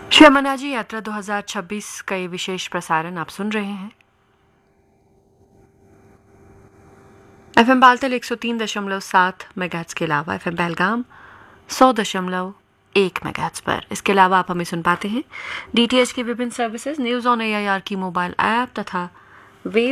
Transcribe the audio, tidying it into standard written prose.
श्री अमरनाथ जी यात्रा 2026 का ये विशेष प्रसारण आप सुन रहे हैं FM बालतल 103.7 मेगाहर्ट्ज के अलावा FM पहलगाम 100.1 मेगाहर्ट्ज पर। इसके अलावा आप हमें सुन पाते हैं DTH की विभिन्न सर्विसेज, न्यूज़ ऑन AIR की मोबाइल ऐप तथा वेब